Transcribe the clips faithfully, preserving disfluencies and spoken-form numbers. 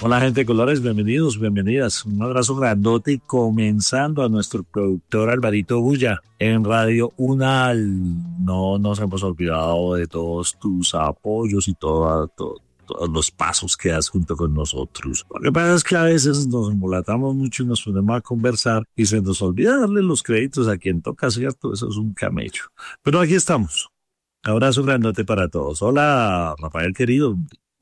Hola gente de colores, bienvenidos, bienvenidas. Un abrazo grandote y comenzando a nuestro productor Alvarito Bulla en Radio Unal. No nos hemos olvidado de todos tus apoyos y todo, todo, todos los pasos que das junto con nosotros. Lo que pasa es que a veces nos embolatamos mucho y nos ponemos a conversar y se nos olvida darle los créditos a quien toca, ¿cierto? Eso es un camello. Pero aquí estamos. Abrazo grandote para todos. Hola, Rafael querido.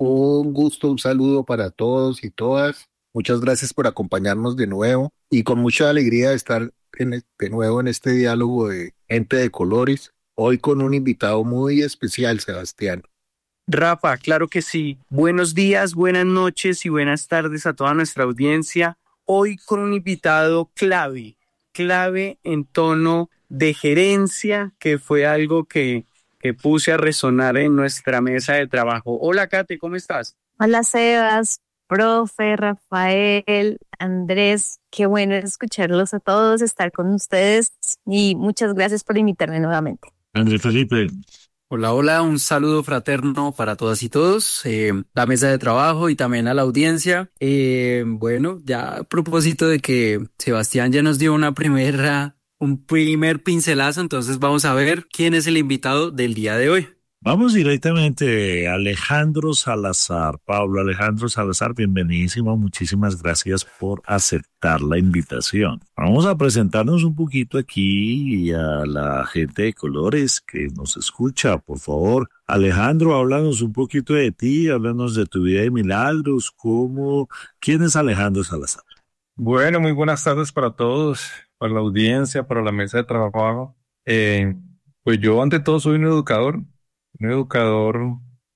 Un gusto, un saludo para todos y todas. Muchas gracias por acompañarnos de nuevo y con mucha alegría de estar en, de nuevo en este diálogo de Gente de Colores. Hoy con un invitado muy especial, Sebastián. Rafa, claro que sí. Buenos días, buenas noches y buenas tardes a toda nuestra audiencia. Hoy con un invitado clave, clave en tono de gerencia, que fue algo que... que puse a resonar en nuestra mesa de trabajo. Hola, Kate, ¿cómo estás? Hola, Sebas, profe, Rafael, Andrés. Qué bueno escucharlos a todos, estar con ustedes y muchas gracias por invitarme nuevamente. Andrés Felipe. Hola, hola, un saludo fraterno para todas y todos, eh, la mesa de trabajo y también a la audiencia. Eh, bueno, ya a propósito de que Sebastián ya nos dio una primera... un primer pincelazo, entonces vamos a ver quién es el invitado del día de hoy. Vamos directamente a Alejandro Salazar. Pablo Alejandro Salazar, bienvenidísimo, muchísimas gracias por aceptar la invitación. Vamos a presentarnos un poquito aquí a la gente de colores que nos escucha, por favor. Alejandro, háblanos un poquito de ti, háblanos de tu vida de milagros, cómo, ¿quién es Alejandro Salazar? Bueno, muy buenas tardes para todos, para la audiencia, para la mesa de trabajo. Eh, pues yo ante todo soy un educador, un educador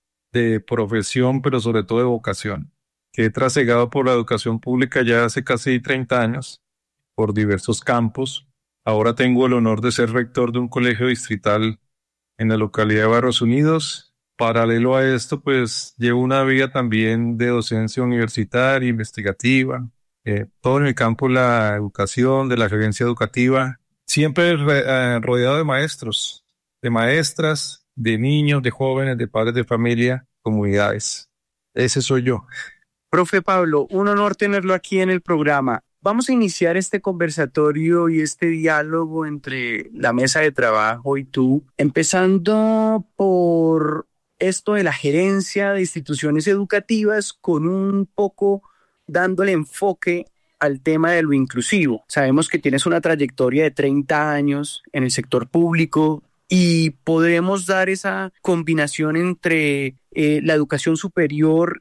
de profesión, pero sobre todo de vocación, que he trasegado por la educación pública ya hace casi treinta años, por diversos campos. Ahora tengo el honor de ser rector de un colegio distrital en la localidad de Barrios Unidos. Paralelo a esto, pues llevo una vida también de docencia universitaria, investigativa, Eh, todo en el campo de la educación, de la gerencia educativa, siempre re, eh, rodeado de maestros, de maestras, de niños, de jóvenes, de padres de familia, comunidades. Ese soy yo. Profe Pablo, un honor tenerlo aquí en el programa. Vamos a iniciar este conversatorio y este diálogo entre la mesa de trabajo y tú, empezando por esto de la gerencia de instituciones educativas con un poco... dándole enfoque al tema de lo inclusivo. Sabemos que tienes una trayectoria de treinta años en el sector público y podremos dar esa combinación entre eh, la educación superior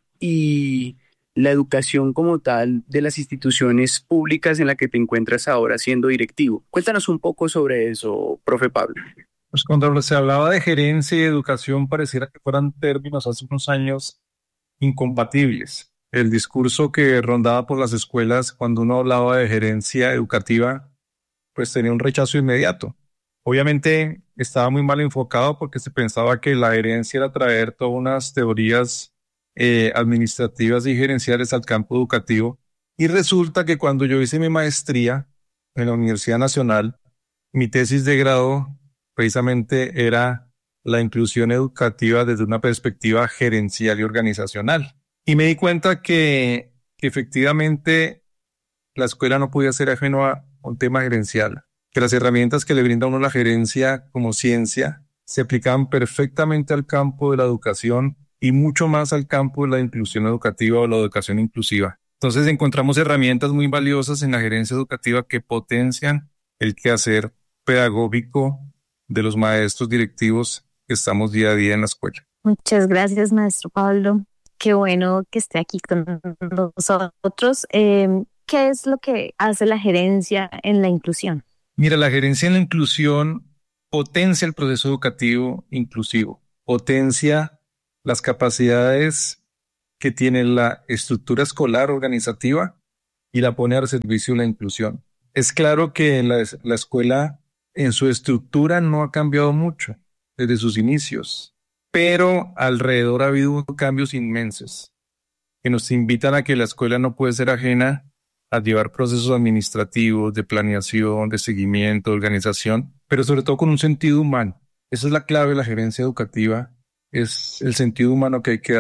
y la educación como tal de las instituciones públicas en la que te encuentras ahora siendo directivo. Cuéntanos un poco sobre eso, profe Pablo. Pues cuando se hablaba de gerencia y educación pareciera que fueran términos hace unos años incompatibles. El discurso que rondaba por las escuelas cuando uno hablaba de gerencia educativa, pues tenía un rechazo inmediato. Obviamente estaba muy mal enfocado porque se pensaba que la gerencia era traer todas unas teorías eh, administrativas y gerenciales al campo educativo. Y resulta que cuando yo hice mi maestría en la Universidad Nacional, mi tesis de grado precisamente era la inclusión educativa desde una perspectiva gerencial y organizacional. Y me di cuenta que, que efectivamente la escuela no podía ser ajeno a un tema gerencial, que las herramientas que le brinda a uno la gerencia como ciencia se aplicaban perfectamente al campo de la educación y mucho más al campo de la inclusión educativa o la educación inclusiva. Entonces encontramos herramientas muy valiosas en la gerencia educativa que potencian el quehacer pedagógico de los maestros directivos que estamos día a día en la escuela. Muchas gracias, maestro Pablo. Qué bueno que esté aquí con nosotros. Eh, ¿Qué es lo que hace la gerencia en la inclusión? Mira, la gerencia en la inclusión potencia el proceso educativo inclusivo, potencia las capacidades que tiene la estructura escolar organizativa y la pone al servicio de la inclusión. Es claro que la, la escuela en su estructura no ha cambiado mucho desde sus inicios, pero alrededor ha habido cambios inmensos que nos invitan a que la escuela no puede ser ajena a llevar procesos administrativos, de planeación, de seguimiento, de organización, pero sobre todo con un sentido humano. Esa es la clave de la gerencia educativa, es el sentido humano que hay que darle.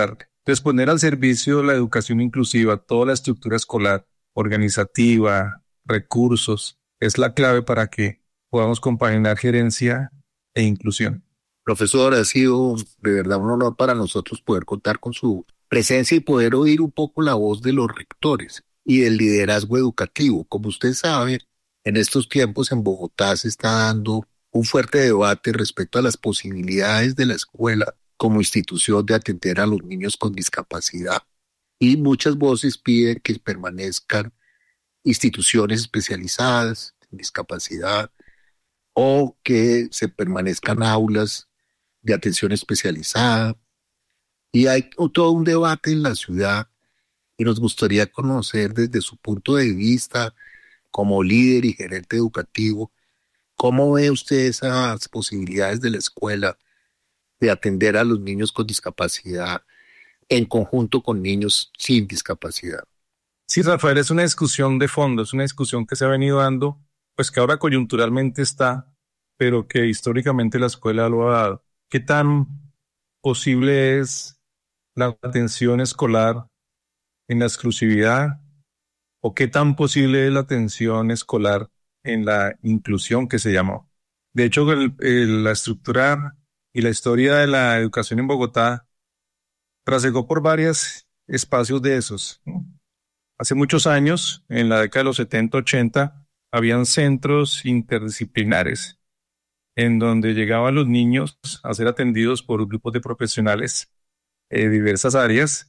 Entonces, poner al servicio la educación inclusiva, toda la estructura escolar, organizativa, recursos, es la clave para que podamos compaginar gerencia e inclusión. Profesor, ha sido de verdad un honor para nosotros poder contar con su presencia y poder oír un poco la voz de los rectores y del liderazgo educativo. Como usted sabe, en estos tiempos en Bogotá se está dando un fuerte debate respecto a las posibilidades de la escuela como institución de atender a los niños con discapacidad. Y muchas voces piden que permanezcan instituciones especializadas en discapacidad o que se permanezcan aulas de atención especializada. Y hay todo un debate en la ciudad y nos gustaría conocer desde su punto de vista como líder y gerente educativo, ¿cómo ve usted esas posibilidades de la escuela de atender a los niños con discapacidad en conjunto con niños sin discapacidad? Sí, Rafael, es una discusión de fondo, es una discusión que se ha venido dando, pues que ahora coyunturalmente está, pero que históricamente la escuela lo ha dado. ¿Qué tan posible es la atención escolar en la exclusividad o qué tan posible es la atención escolar en la inclusión que se llamó? De hecho, el, el, la estructura y la historia de la educación en Bogotá trasegó por varios espacios de esos, ¿no? Hace muchos años, en la década de los setenta, ochenta, habían centros interdisciplinares en donde llegaban los niños a ser atendidos por grupos de profesionales de eh, diversas áreas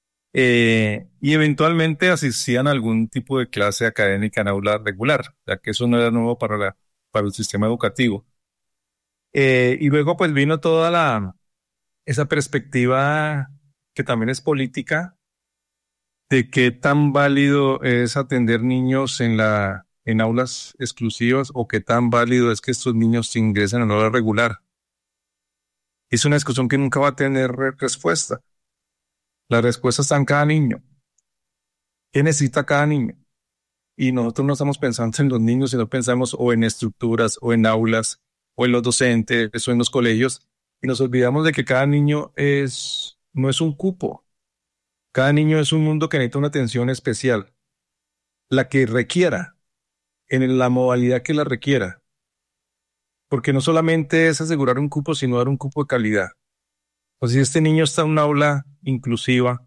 eh, y eventualmente asistían a algún tipo de clase académica en aula regular, ya que eso no era nuevo para, la, para el sistema educativo. Eh, y luego pues vino toda la esa perspectiva que también es política de qué tan válido es atender niños en la en aulas exclusivas o qué tan válido es que estos niños se ingresen en aula regular. Es una discusión que nunca va a tener respuesta. La respuesta está en cada niño. ¿Qué necesita cada niño? Y nosotros no estamos pensando en los niños, sino pensamos o en estructuras, o en aulas, o en los docentes, o en los colegios, y nos olvidamos de que cada niño es, no es un cupo. Cada niño es un mundo que necesita una atención especial, la que requiera, en la modalidad que la requiera. Porque no solamente es asegurar un cupo, sino dar un cupo de calidad. O sea, si este niño está en un aula inclusiva,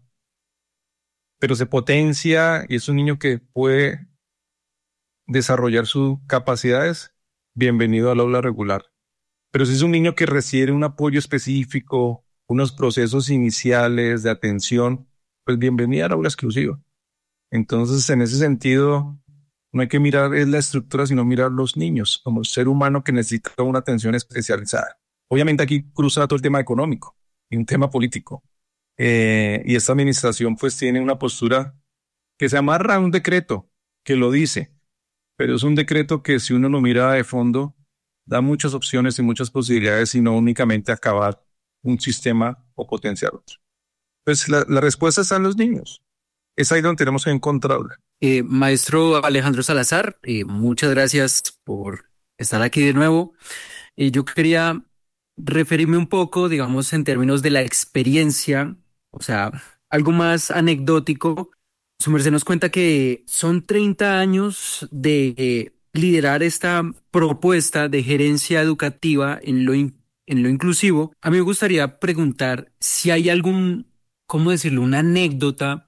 pero se potencia y es un niño que puede desarrollar sus capacidades, bienvenido al aula regular. Pero si es un niño que requiere un apoyo específico, unos procesos iniciales de atención, pues bienvenido al aula exclusiva. Entonces, en ese sentido, no hay que mirar es la estructura, sino mirar los niños como ser humano que necesita una atención especializada. Obviamente aquí cruza todo el tema económico y un tema político. Eh, y esta administración pues tiene una postura que se amarra a un decreto que lo dice, pero es un decreto que si uno lo mira de fondo, da muchas opciones y muchas posibilidades y no únicamente acabar un sistema o potenciar otro. Pues la, la respuesta está en los niños. Es ahí donde tenemos que encontrarla. Eh, maestro Alejandro Salazar, eh, muchas gracias por estar aquí de nuevo. Eh, yo quería referirme un poco, digamos, en términos de la experiencia, o sea, algo más anecdótico. Su merced nos cuenta que son treinta años de eh, liderar esta propuesta de gerencia educativa en lo, in- en lo inclusivo. A mí me gustaría preguntar si hay algún, ¿cómo decirlo?, una anécdota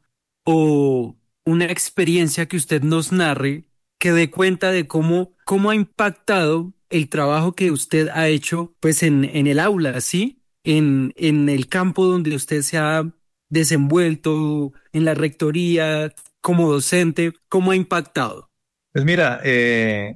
o una experiencia que usted nos narre que dé cuenta de cómo, cómo ha impactado el trabajo que usted ha hecho pues en, en el aula, ¿sí? En, en el campo donde usted se ha desenvuelto, en la rectoría, como docente, ¿cómo ha impactado? Pues mira, eh,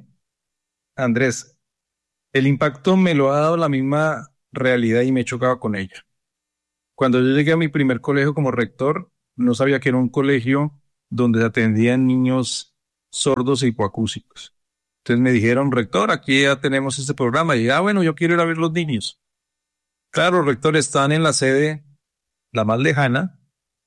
Andrés, el impacto me lo ha dado la misma realidad y me he chocado con ella. Cuando yo llegué a mi primer colegio como rector, no sabía que era un colegio donde se atendían niños sordos e hipoacúsicos. Entonces me dijeron, rector, aquí ya tenemos este programa. Y ah, bueno, yo quiero ir a ver los niños. Claro, rector, están en la sede la más lejana.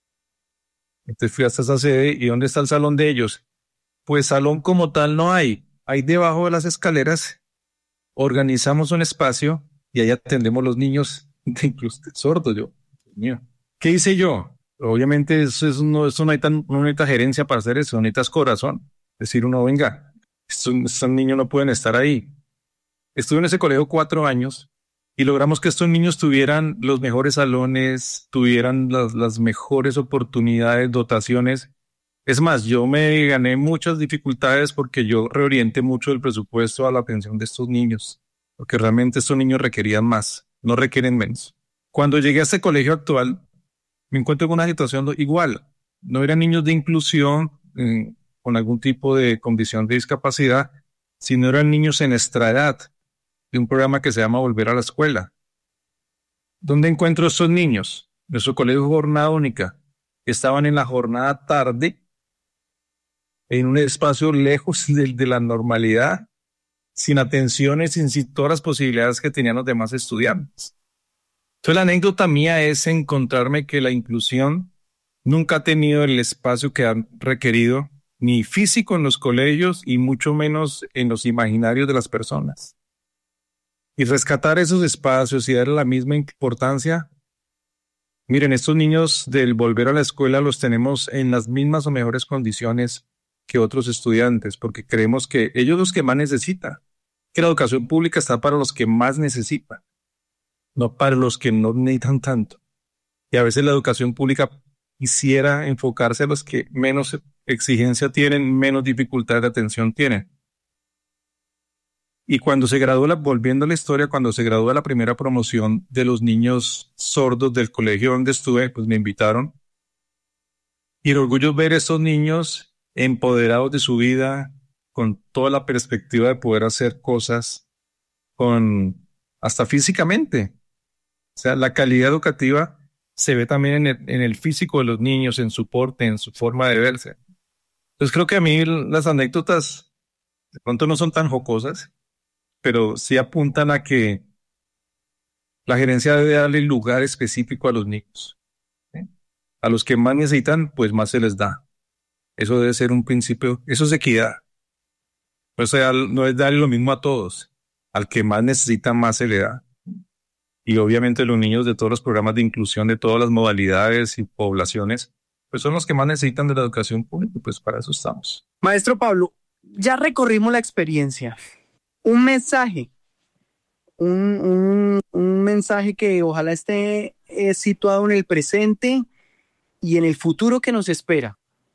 Entonces fui hasta esa sede. ¿Y dónde está el salón de ellos? Pues salón como tal no hay. Ahí debajo de las escaleras organizamos un espacio y ahí atendemos los niños, incluso sordos. Yo, Dios mío. ¿Qué hice yo? Obviamente eso, es, no, eso no, hay tan, no necesita gerencia para hacer eso, necesitas corazón. Decir uno, venga, estos, estos niños no pueden estar ahí. Estuve en ese colegio cuatro años y logramos que estos niños tuvieran los mejores salones, tuvieran las, las mejores oportunidades, dotaciones. Es más, yo me gané muchas dificultades porque yo reorienté mucho el presupuesto a la atención de estos niños, porque realmente estos niños requerían más, no requieren menos. Cuando llegué a este colegio actual, me encuentro en una situación igual. No eran niños de inclusión eh, con algún tipo de condición de discapacidad, sino eran niños en nuestra edad, de un programa que se llama Volver a la Escuela. ¿Dónde encuentro estos niños? Nuestro colegio Jornada Única. Estaban en la jornada tarde, en un espacio lejos de, de la normalidad, sin atenciones, sin, sin todas las posibilidades que tenían los demás estudiantes. Entonces la anécdota mía es encontrarme que la inclusión nunca ha tenido el espacio que han requerido, ni físico en los colegios y mucho menos en los imaginarios de las personas. Y rescatar esos espacios y darle la misma importancia. Miren, estos niños del volver a la escuela los tenemos en las mismas o mejores condiciones que otros estudiantes, porque creemos que ellos los que más necesitan, que la educación pública está para los que más necesitan, no para los que no necesitan tanto. Y a veces la educación pública quisiera enfocarse a los que menos exigencia tienen, menos dificultad de atención tienen. Y cuando se graduó, la, volviendo a la historia, cuando se graduó la primera promoción de los niños sordos del colegio donde estuve, pues me invitaron. Y el orgullo es ver a esos niños empoderados de su vida, con toda la perspectiva de poder hacer cosas, con hasta físicamente. O sea, la calidad educativa se ve también en el, en el físico de los niños, en su porte, en su forma de verse. Entonces creo que a mí las anécdotas de pronto no son tan jocosas, pero sí apuntan a que la gerencia debe darle lugar específico a los niños. ¿Sí? A los que más necesitan, pues más se les da. Eso debe ser un principio, eso es equidad. O sea, no es darle lo mismo a todos. Al que más necesita, más se le da. Y obviamente los niños de todos los programas de inclusión, de todas las modalidades y poblaciones, pues son los que más necesitan de la educación pública, pues para eso estamos. Maestro Pablo, ya recorrimos la experiencia. Un mensaje, un, un, un mensaje que ojalá esté eh, situado en el presente y en el futuro que nos espera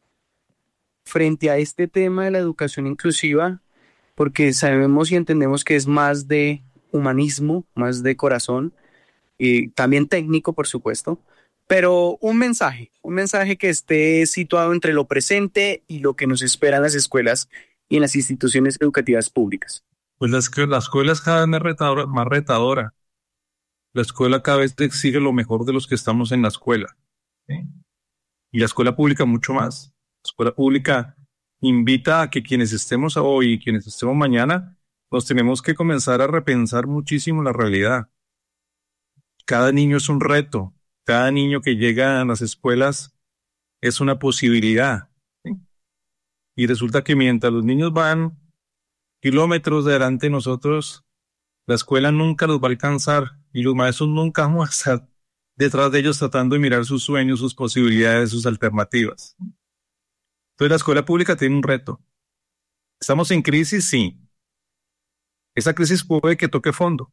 frente a este tema de la educación inclusiva, porque sabemos y entendemos que es más de humanismo, más de corazón, y también técnico, por supuesto, pero un mensaje, un mensaje que esté situado entre lo presente y lo que nos espera en las escuelas y en las instituciones educativas públicas. Pues la, la escuela es cada vez más retadora, más retadora. La escuela cada vez exige lo mejor de los que estamos en la escuela. ¿Sí? Y la escuela pública mucho más. La escuela pública invita a que quienes estemos hoy y quienes estemos mañana, nos tenemos que comenzar a repensar muchísimo la realidad. Cada niño es un reto. Cada niño que llega a las escuelas es una posibilidad. ¿Sí? Y resulta que mientras los niños van kilómetros delante de nosotros, la escuela nunca los va a alcanzar y los maestros nunca vamos a estar detrás de ellos tratando de mirar sus sueños, sus posibilidades, sus alternativas. Entonces la escuela pública tiene un reto. ¿Estamos en crisis? Sí. Esa crisis puede que toque fondo,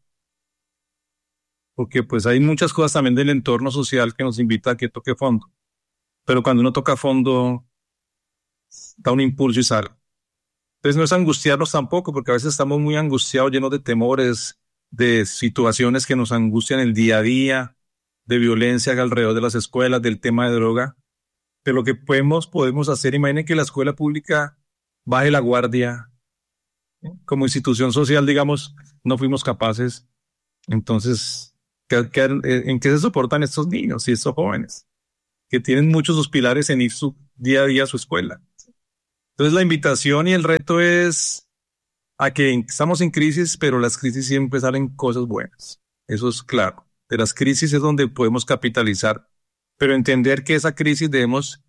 porque pues hay muchas cosas también del entorno social que nos invita a que toque fondo. Pero cuando uno toca fondo, da un impulso y sale. Entonces no es angustiarnos tampoco, porque a veces estamos muy angustiados, llenos de temores, de situaciones que nos angustian el día a día, de violencia alrededor de las escuelas, del tema de droga. Pero lo que podemos, podemos hacer, imaginen que la escuela pública baje la guardia. Como institución social, digamos, no fuimos capaces. Entonces, ¿qué, qué, ¿en qué se soportan estos niños y estos jóvenes? Que tienen muchos sus pilares en ir su día a día a su escuela. Entonces la invitación y el reto es a que estamos en crisis, pero las crisis siempre salen cosas buenas. Eso es claro. De las crisis es donde podemos capitalizar, pero entender que esa crisis debemos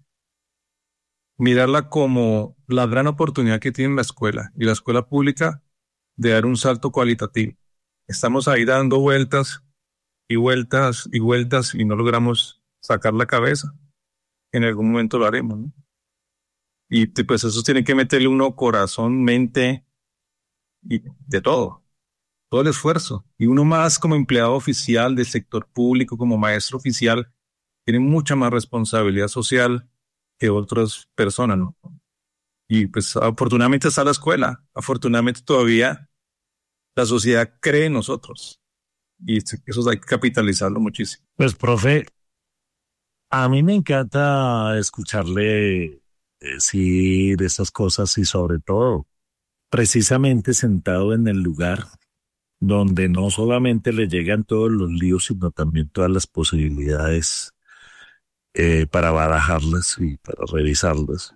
mirarla como la gran oportunidad que tiene la escuela y la escuela pública de dar un salto cualitativo. Estamos ahí dando vueltas y vueltas y vueltas y no logramos sacar la cabeza. en algún momento lo haremos, ¿no? Y pues eso tiene que meterle uno corazón, mente y de todo, todo el esfuerzo. Y uno más como empleado oficial del sector público, como maestro oficial, tiene mucha más responsabilidad social que otras personas, ¿no? Y pues afortunadamente está la escuela, afortunadamente todavía la sociedad cree en nosotros y eso hay que capitalizarlo muchísimo. Pues, profe, a mí me encanta escucharle decir esas cosas y sobre todo, precisamente sentado en el lugar donde no solamente le llegan todos los líos, sino también todas las posibilidades eh, para barajarlas y para revisarlas.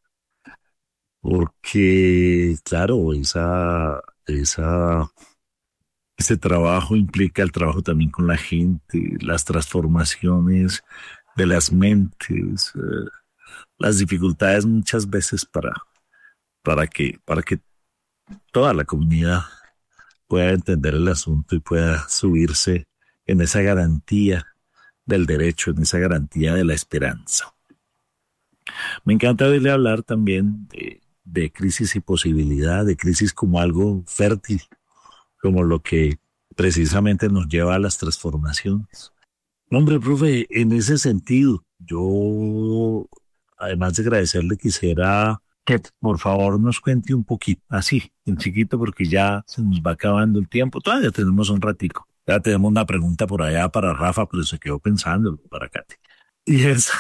Porque, claro, esa, esa, ese trabajo implica el trabajo también con la gente, las transformaciones de las mentes, eh, las dificultades muchas veces para, para que, para que toda la comunidad pueda entender el asunto y pueda subirse en esa garantía del derecho, en esa garantía de la esperanza. Me encanta oírle hablar también de, de crisis y posibilidad, de crisis como algo fértil, como lo que precisamente nos lleva a las transformaciones. Hombre, profe, en ese sentido, yo, además de agradecerle, quisiera que por favor nos cuente un poquito, así, en chiquito, porque ya se nos va acabando el tiempo. Todavía tenemos un ratico. Ya tenemos una pregunta por allá para Rafa, pero se quedó pensando para Katy. Y es,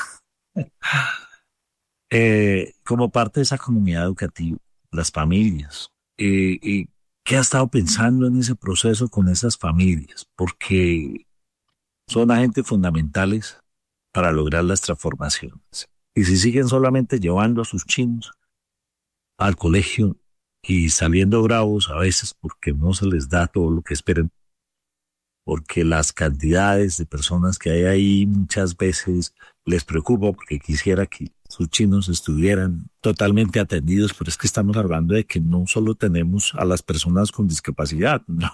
eh, como parte de esa comunidad educativa, las familias, eh, eh, ¿qué ha estado pensando en ese proceso con esas familias? Porque son agentes fundamentales para lograr las transformaciones. Y si siguen solamente llevando a sus chinos al colegio y saliendo bravos a veces porque no se les da todo lo que esperan, porque las cantidades de personas que hay ahí muchas veces les preocupa porque quisiera que sus chinos estuvieran totalmente atendidos, pero es que estamos hablando de que no solo tenemos a las personas con discapacidad, ¿no?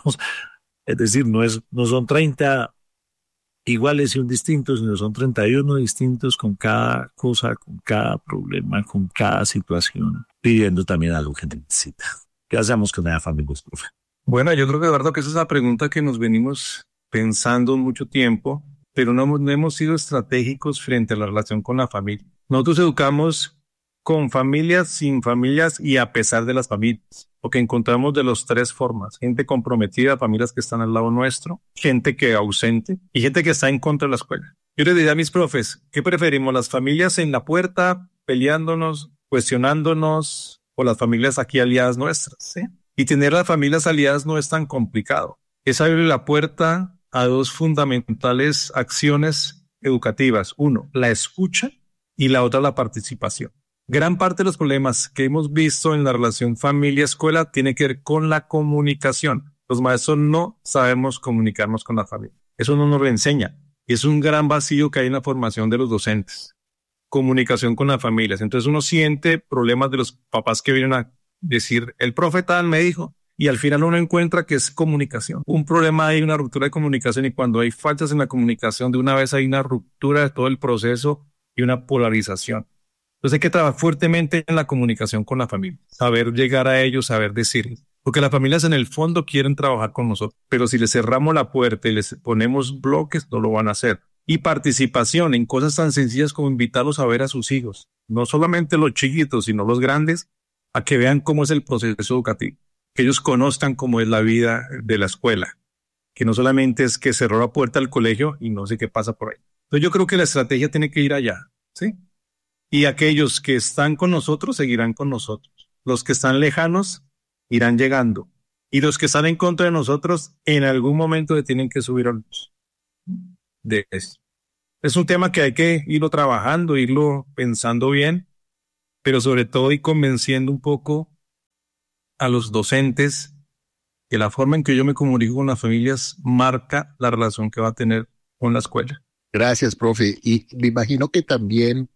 Es decir, no, es, no son treinta iguales y un distintos, sino son treinta y uno distintos con cada cosa, con cada problema, con cada situación, pidiendo también algo que necesita. ¿Qué hacemos con la familia, profe? Bueno, yo creo que, Eduardo, que esa es la pregunta que nos venimos pensando mucho tiempo, pero no hemos, no hemos sido estratégicos frente a la relación con la familia. Nosotros educamos con familias, sin familias y a pesar de las familias, porque encontramos de las tres formas: gente comprometida, familias que están al lado nuestro, gente que ausente y gente que está en contra de la escuela. Yo les diría a mis profes, ¿qué preferimos? ¿Las familias en la puerta peleándonos, cuestionándonos, o las familias aquí aliadas nuestras? ¿Sí? Y tener las familias aliadas no es tan complicado. Es abrir la puerta a dos fundamentales acciones educativas. Uno, la escucha, y la otra, la participación. Gran parte de los problemas que hemos visto en la relación familia-escuela tiene que ver con la comunicación. Los maestros no sabemos comunicarnos con la familia. Eso no nos lo enseña. Y es un gran vacío que hay en la formación de los docentes. Comunicación con las familias. Entonces uno siente problemas de los papás que vienen a decir, el profe tal me dijo, y al final uno encuentra que es comunicación. Un problema hay, una ruptura de comunicación, y cuando hay faltas en la comunicación, de una vez hay una ruptura de todo el proceso y una polarización. Entonces hay que trabajar fuertemente en la comunicación con la familia, saber llegar a ellos, saber decirles, porque las familias en el fondo quieren trabajar con nosotros, pero si les cerramos la puerta y les ponemos bloques, no lo van a hacer. Y participación en cosas tan sencillas como invitarlos a ver a sus hijos, no solamente los chiquitos, sino los grandes, a que vean cómo es el proceso educativo, que ellos conozcan cómo es la vida de la escuela, que no solamente es que cerró la puerta al colegio y no sé qué pasa por ahí. Entonces yo creo que la estrategia tiene que ir allá, ¿sí? Y aquellos que están con nosotros seguirán con nosotros. Los que están lejanos irán llegando. Y los que están en contra de nosotros en algún momento tienen que subir a luz de eso. Es un tema que hay que irlo trabajando, irlo pensando bien, pero sobre todo ir convenciendo un poco a los docentes que la forma en que yo me comunico con las familias marca la relación que va a tener con la escuela. Gracias, profe. Y me imagino que también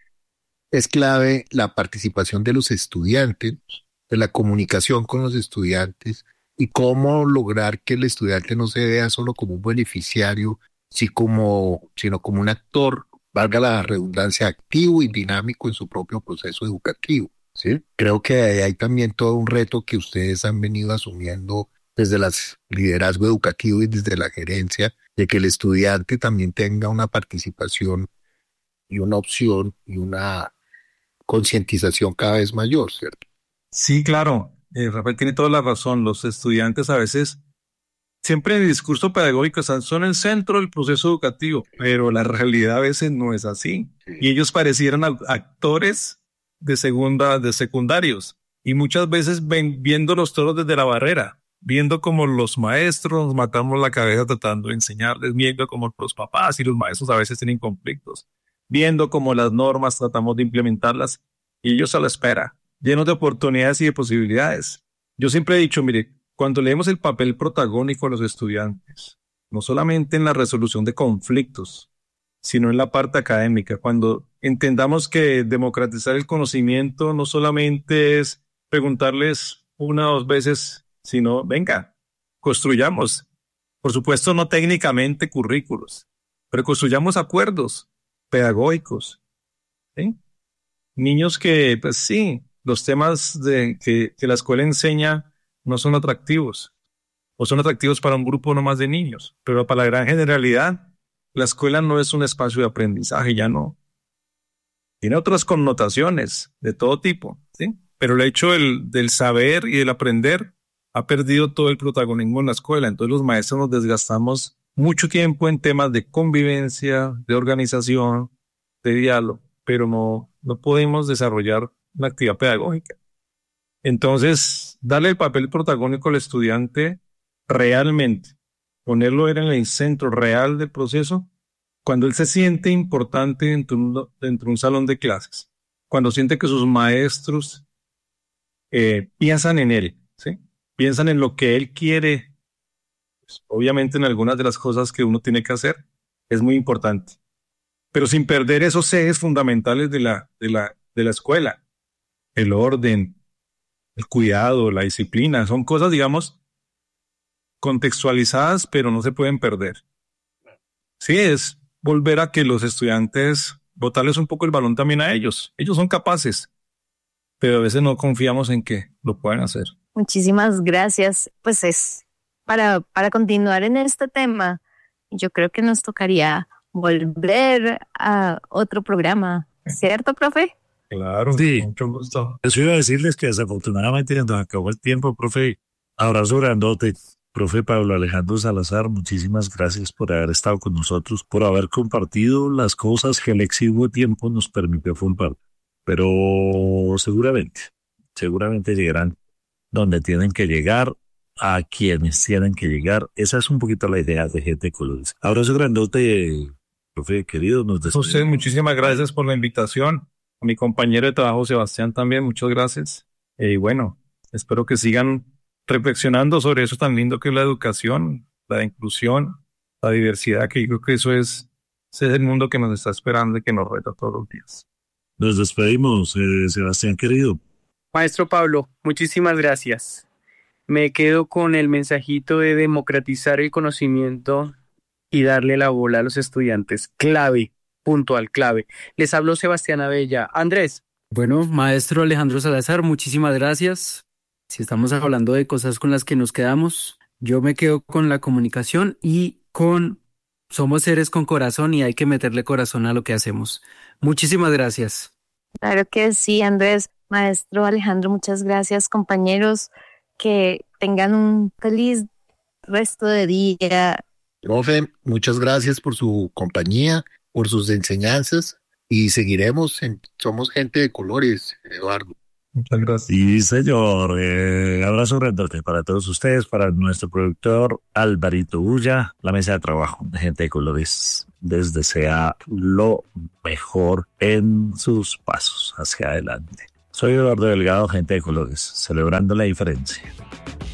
es clave la participación de los estudiantes, de la comunicación con los estudiantes y cómo lograr que el estudiante no se vea solo como un beneficiario, sino como, sino como un actor valga la redundancia, activo y dinámico en su propio proceso educativo, ¿sí? Creo que hay también todo un reto que ustedes han venido asumiendo desde el liderazgo educativo y desde la gerencia, de que el estudiante también tenga una participación y una opción y una concientización cada vez mayor, ¿cierto? Sí, claro. Eh, Rafael tiene toda la razón. Los estudiantes a veces, siempre en el discurso pedagógico, están, son el centro del proceso educativo, pero la realidad a veces no es así. Y ellos parecieran a- actores de segunda, de secundarios, y muchas veces ven, viendo los toros desde la barrera, viendo como los maestros nos matamos la cabeza tratando de enseñarles, viendo como los papás y los maestros a veces tienen conflictos, viendo como las normas tratamos de implementarlas y ellos a la espera, llenos de oportunidades y de posibilidades. Yo siempre he dicho, mire, cuando leemos el papel protagónico de los estudiantes, no solamente en la resolución de conflictos, sino en la parte académica, cuando entendamos que democratizar el conocimiento no solamente es preguntarles una o dos veces, sino, venga, construyamos, por supuesto no técnicamente currículos, pero construyamos acuerdos pedagógicos, ¿sí? Niños que, pues sí, los temas de, que, que la escuela enseña no son atractivos, o son atractivos para un grupo nomás de niños, pero para la gran generalidad, la escuela no es un espacio de aprendizaje, ya no. Tiene otras connotaciones de todo tipo, ¿sí? Pero el hecho del, del saber y del aprender ha perdido todo el protagonismo en la escuela. Entonces los maestros nos desgastamos mucho tiempo en temas de convivencia, de organización, de diálogo, pero no, no podemos desarrollar la actividad pedagógica. Entonces, darle el papel protagónico al estudiante realmente, ponerlo en el centro real del proceso, cuando él se siente importante dentro de un, dentro de un salón de clases, cuando siente que sus maestros eh, piensan en él, ¿sí? Piensan en lo que él quiere, pues, obviamente en algunas de las cosas que uno tiene que hacer, es muy importante, pero sin perder esos ejes fundamentales de la, de la, de la escuela, el orden, el cuidado, la disciplina, son cosas, digamos, contextualizadas, pero no se pueden perder. Sí, es volver a que los estudiantes, botarles un poco el balón también a ellos. Ellos son capaces, pero a veces no confiamos en que lo puedan hacer. Muchísimas gracias. Pues es para, para continuar en este tema, yo creo que nos tocaría volver a otro programa, ¿cierto, profe? Claro, Sí. mucho gusto. Eso iba a decirles que desafortunadamente nos acabó el tiempo, profe. Abrazo grandote. Profe Pablo Alejandro Salazar, muchísimas gracias por haber estado con nosotros, por haber compartido las cosas que el exiguo tiempo nos permitió formar. Pero seguramente, seguramente llegarán donde tienen que llegar, a quienes tienen que llegar. Esa es un poquito la idea de Gente de Colores. Abrazo grandote, profe querido. Nos despedimos. José, muchísimas gracias por la invitación. A mi compañero de trabajo Sebastián también, muchas gracias. Eh, Y bueno, espero que sigan reflexionando sobre eso tan lindo que es la educación, la inclusión, la diversidad, que yo creo que eso es, ese es el mundo que nos está esperando y que nos reta todos los días. Nos despedimos, eh, Sebastián querido. Maestro Pablo, muchísimas gracias. Me quedo con el mensajito de democratizar el conocimiento y darle la bola a los estudiantes. Clave, puntual, clave. Les habló Sebastián Abella. Andrés. Bueno, maestro Alejandro Salazar, muchísimas gracias. Si estamos hablando de cosas con las que nos quedamos, yo me quedo con la comunicación y con somos seres con corazón y hay que meterle corazón a lo que hacemos. Muchísimas gracias. Claro que sí, Andrés. Maestro Alejandro, muchas gracias, compañeros. Que tengan un feliz resto de día. Profe, muchas gracias por su compañía, por sus enseñanzas y seguiremos en Somos Gente de Colores, Eduardo. Muchas gracias. Sí, señor. Eh, abrazo grandote para todos ustedes, para nuestro productor Alvarito Bulla, la mesa de trabajo de Gente de Colores. Les desea lo mejor en sus pasos hacia adelante. Soy Eduardo Delgado, Gente de Colores, celebrando la diferencia.